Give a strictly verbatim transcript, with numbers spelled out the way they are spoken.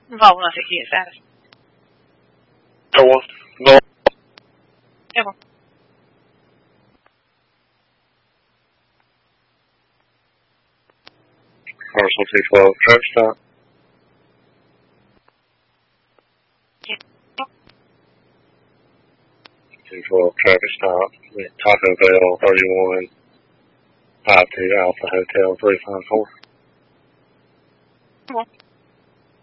Vol one sixty at status. Go on. Vol. Go on. Arsenal two twelve, traffic stop. two twelve, traffic stop. Taco Bell, thirty-one, five two Alpha Hotel, three five four. Come on.